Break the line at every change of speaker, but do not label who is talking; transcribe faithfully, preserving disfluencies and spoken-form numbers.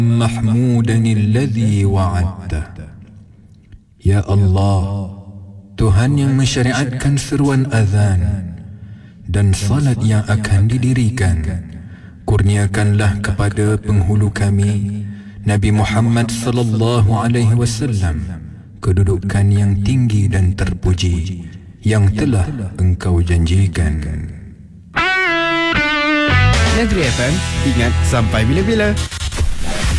محمودا الذي وعدته. Ya Allah, Tuhan yang mensyariatkan seruan azan dan salat yang akan didirikan, kurniakanlah kepada penghulu kami Nabi Muhammad sallallahu alaihi wasallam kedudukan yang tinggi dan terpuji yang telah Engkau janjikan.
Negeri F M, ingat sampai bila-bila.